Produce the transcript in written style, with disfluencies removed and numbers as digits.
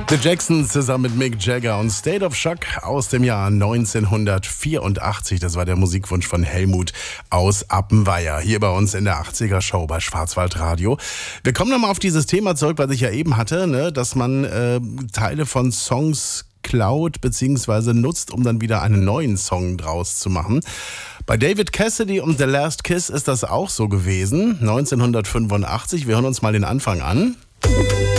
The Jacksons zusammen mit Mick Jagger und State of Shock aus dem Jahr 1984. Das war der Musikwunsch von Helmut aus Appenweier. Hier bei uns in der 80er-Show bei Schwarzwaldradio. Wir kommen nochmal auf dieses Thema zurück, was ich ja eben hatte, ne? Dass man Teile von Songs klaut bzw. nutzt, um dann wieder einen neuen Song draus zu machen. Bei David Cassidy und The Last Kiss ist das auch so gewesen, 1985. Wir hören uns mal den Anfang an.